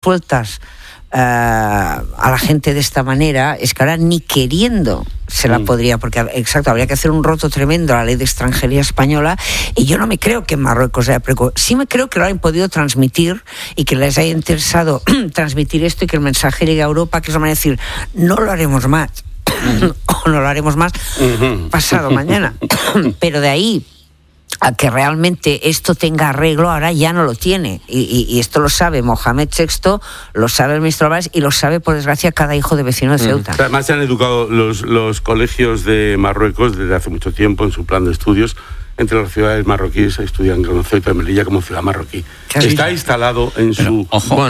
sueltas a la gente de esta manera, es que ahora ni queriendo se la podría, porque exacto, habría que hacer un roto tremendo a la ley de extranjería española, y yo no me creo que en Marruecos haya preocupado. Sí me creo que lo hayan podido transmitir y que les haya interesado transmitir esto y que el mensaje llegue a Europa, que es la manera de decir, no lo haremos más o no lo haremos más pasado mañana. Pero de ahí a que realmente esto tenga arreglo, ahora ya no lo tiene. Y esto lo sabe Mohamed VI, lo sabe el ministro Álvarez y lo sabe, por desgracia, cada hijo de vecino de Ceuta. Además, se han educado los colegios de Marruecos desde hace mucho tiempo en su plan de estudios. Entre las ciudades marroquíes se estudian con Ceuta y Melilla como ciudad marroquí. Está instalado en su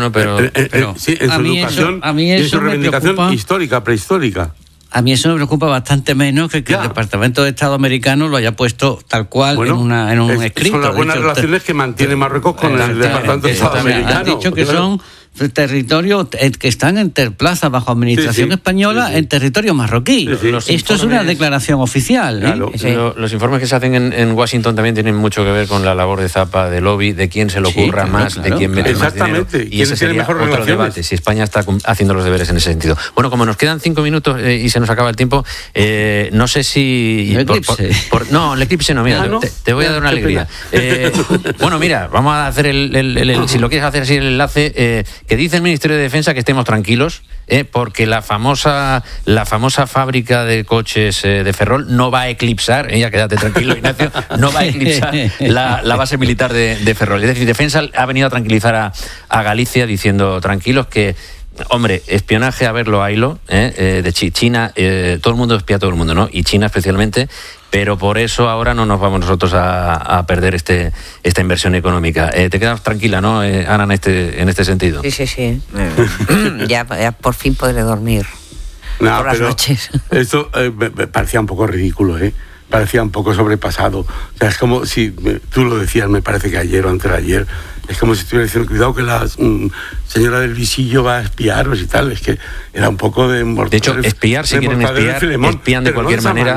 educación y en su reivindicación histórica, prehistórica. A mí eso me preocupa bastante menos que el Departamento de Estado americano lo haya puesto tal cual en un escrito. Son las buenas relaciones que mantiene Marruecos con el Departamento de Estado americano. Han dicho que son territorios que están en plaza bajo administración española en territorio marroquí. Esto es una declaración oficial. Claro. Los informes que se hacen en Washington también tienen mucho que ver con la labor de Zapa, de lobby, de quién se le ocurra más, de quién mete más dinero. Y ese sería otro debate, si España está haciendo los deberes en ese sentido. Bueno, como nos quedan 5 minutos y se nos acaba el tiempo, no sé si... ¿El eclipse? No, el eclipse no, mira, te voy a dar una alegría. Bueno, mira, vamos a hacer si lo quieres hacer así el enlace... que dice el Ministerio de Defensa que estemos tranquilos, porque la famosa fábrica de coches de Ferrol no va a eclipsar, quédate tranquilo, Ignacio, no va a eclipsar la base militar de Ferrol. Es decir, Defensa ha venido a tranquilizar a Galicia diciendo tranquilos que, hombre, espionaje a verlo, haylo, de China, todo el mundo espía a todo el mundo, ¿no? Y China especialmente, pero por eso ahora no nos vamos nosotros a perder esta inversión económica. Te quedas tranquila, ¿no, Ana, en este sentido? Sí. ya por fin podré dormir por las noches. Esto me parecía un poco ridículo, parecía un poco sobrepasado. O sea, es como si, tú lo decías, me parece que ayer o antes de ayer, es como si estuviera diciendo, cuidado que la señora del visillo va a espiaros y tal. Es que era un poco de... De hecho, espiar, si quieren espiar, espían de cualquier manera.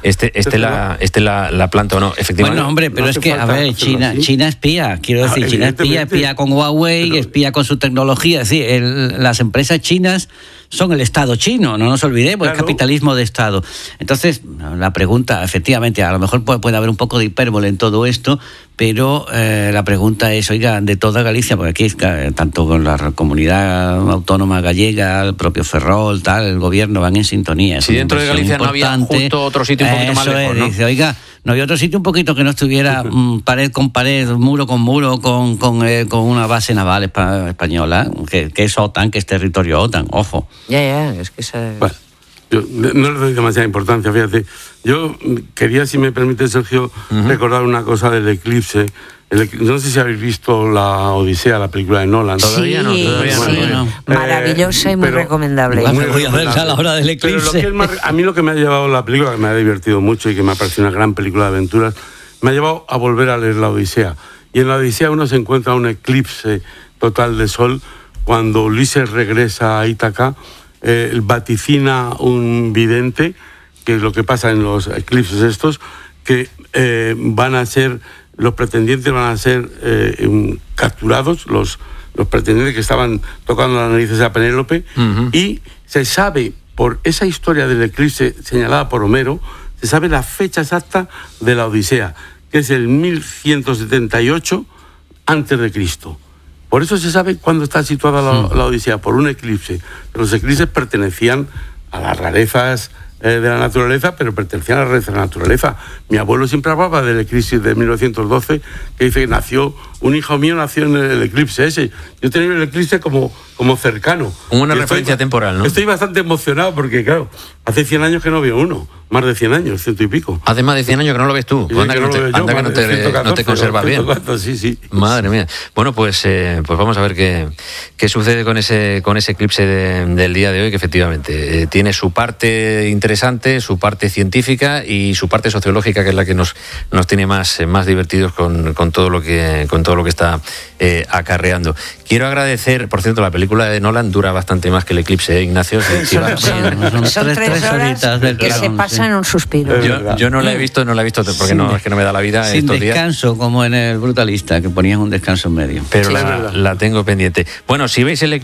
La planta o no, efectivamente. Bueno, hombre, pero es que, a ver, China espía. Quiero decir, China espía con Huawei, espía con su tecnología. Es decir, las empresas chinas son el Estado chino, no nos olvidemos, el capitalismo de Estado. Entonces, la pregunta, efectivamente, a lo mejor puede haber un poco de hipérbole en todo esto, pero la pregunta es, oiga, de toda Galicia, porque aquí tanto con la comunidad autónoma gallega, el propio Ferrol, tal, el gobierno van en sintonía. Si dentro de Galicia no había justo otro sitio un poquito más lejos, ¿no? Dice, oiga, no había otro sitio un poquito que no estuviera pared con pared, muro con muro, con una base naval española, que es OTAN, que es territorio OTAN, ojo. Ya, es que esa... Bueno, yo no le doy demasiada importancia, fíjate. Yo quería, si me permite, Sergio, recordar una cosa del eclipse. No sé si habéis visto La Odisea, la película de Nolan. Todavía no. Maravillosa y muy recomendable. Voy a verla a la hora del eclipse. Pero a mí lo que me ha llevado la película, que me ha divertido mucho y que me ha parecido una gran película de aventuras, me ha llevado a volver a leer La Odisea. Y en La Odisea uno se encuentra un eclipse total de sol cuando Ulises regresa a Ítaca. Vaticina un vidente, que es lo que pasa en los eclipses estos, que los pretendientes van a ser capturados, los pretendientes que estaban tocando las narices a Penélope, y se sabe, por esa historia del eclipse señalada por Homero, se sabe la fecha exacta de la Odisea, que es el 1178 a.C. Por eso se sabe cuándo está situada la Odisea, por un eclipse. Los eclipses pertenecían a las rarezas de la naturaleza, pero pertenecían a la rareza de la naturaleza. Mi abuelo siempre hablaba del eclipse de 1912, que dice que un hijo mío nació en el eclipse ese. Yo tenía el eclipse como cercano. Una referencia temporal, ¿no? Estoy bastante emocionado porque, claro, hace 100 años que no veo uno. Más de 100 años, 100 y pico. Hace más de 100 años que no lo ves tú. Anda que no te conservas bien. Sí. Madre mía. Bueno, pues vamos a ver qué sucede con ese eclipse del día de hoy, que efectivamente tiene su parte interesante, su parte científica y su parte sociológica, que es la que nos tiene más divertidos con todo lo que está acarreando. Quiero agradecer, por cierto, la película de Nolan dura bastante más que el eclipse, Ignacio. Son 3 horas que se pasan en un suspiro. Yo no la he visto porque es que no me da la vida sin estos días. Descanso, como en El Brutalista, que ponían un descanso en medio. Pero la tengo pendiente. Bueno, si veis el